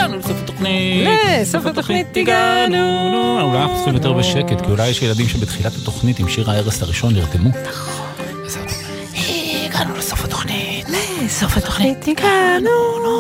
הגענו לסוף התוכנית. לסוף התוכנית הגענו. אולי אנחנו צריכים יותר בשקט, כי אולי יש ילדים שבתחילת התוכנית עם שיר הערס הראשון נרתמו. הגענו לסוף התוכנית. לסוף התוכנית הגענו.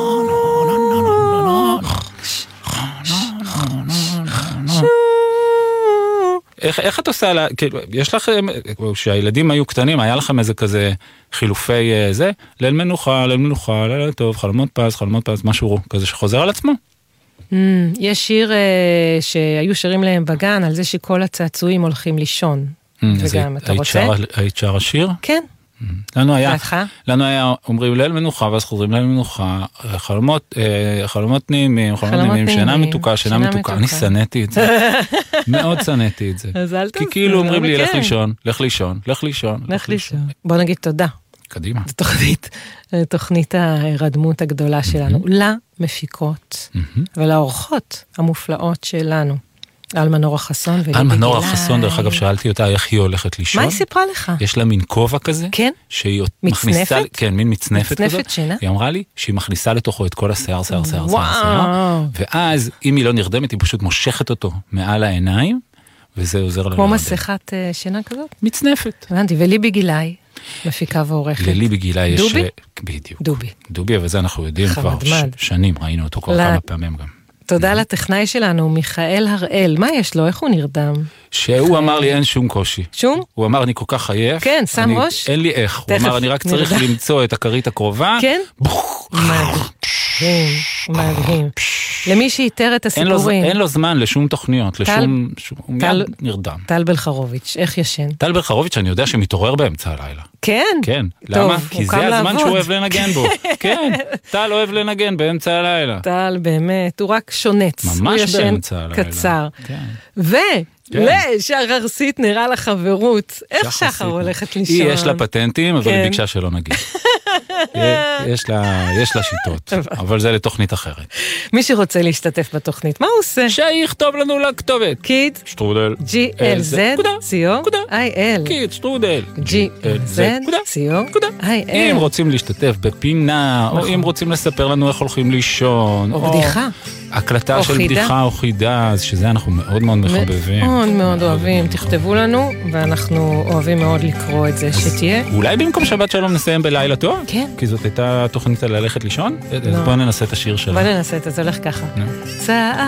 איך את עושה, יש לכם, כשהילדים היו קטנים, היה לכם איזה כזה חילופי זה, ליל מנוחה, לילה טוב, חלומות פז, משהו כזה שחוזר על עצמו? יש שיר שהיו שרים להם בגן, על זה שכל הצעצועים הולכים לישון. וגם, אתה רוצה? היית שר השיר? כן. לנו היה אומרים ליל מנוחה, ואז חוזרים ליל מנוחה, חלומות נעימים, שינה מתוקה, אני שנאתי את זה. מאוד שנאתי את זה. כי כאילו אומרים לי, לך לישון. בוא נגיד תודה. קדימה. זו תוכנית ההירדמות הגדולה שלנו. למפיקות ולאורחות המופלאות שלנו. על מנורה חסון ולי בגילאי. על מנורה חסון, דרך אגב, שאלתי אותה איך היא הולכת לישון. מה היא סיפרה לך? יש לה מין כובע כזה. כן? שהיא מצנפת? כן, מין מצנפת כזאת. מצנפת שינה? היא אמרה לי שהיא מכניסה לתוכו את כל השיער, ואז אם היא לא נרדמת, היא פשוט מושכת אותו מעל העיניים, וזה עוזר לה. כמו מסכת שינה כזאת? מצנפת. הבנתי, ולי בגילאי, מפיקה ועורכת. ללי בגילאי יש... דובי? בדיוק. דובי, אבל זה אנחנו יודעים כבר שנים, ראינו אותו כבר כמה פעמים גם. תודה לטכנאי שלנו, מיכאל הראל. מה יש לו? איך הוא נרדם? שהוא אמר לי אין שום קושי. שום? הוא אמר אני כל כך עייף. כן, שם ראש? אין לי איך. הוא אמר אני רק צריך למצוא את הכרית הקרובה. כן? מדהים. למי שיתר את הסיפורים. אין לו זמן לשום תוכניות, לשום... הוא מיד נרדם. טל בלחרוביץ', איך ישן? טל בלחרוביץ', אני יודע שמתעורר באמצע הלילה. כן? כן. למה? כי זה הזמן שהוא אוהב לנגן בו. כן, טל אוהב לנגן באמצע הלילה. טל באמת, הוא רק שונץ. ממש באמצע הלילה. קצר. שחר סיטנר על החברות. איך שחר הולכת לישון? היא יש לה פטנטים, אבל היא ביקשה שלא נגיד. יש לה שיטות, אבל זה לתוכנית אחרת. מי שרוצה להשתתף בתוכנית, מה הוא עושה? שיכתוב לנו לכתובת. קיד שטרודל GLZ.co.il קיד שטרודל GLZ.co.il אם רוצים להשתתף בפינה, או אם רוצים לספר לנו איך הולכים לישון, או בדיחה. הקלטה של בדיחה או חידה, שזה אנחנו מאוד מאוד מחבבים. מאוד מאוד אוהבים. תכתבו לנו, ואנחנו אוהבים מאוד לקרוא את זה שתהיה. אולי במקום שבת שלום נסיים בלילה טוב? כן. כי זאת הייתה תוכנית על ללכת לישון? אז בואו ננסה את השיר שלנו. בואו ננסה את זה, הולך ככה.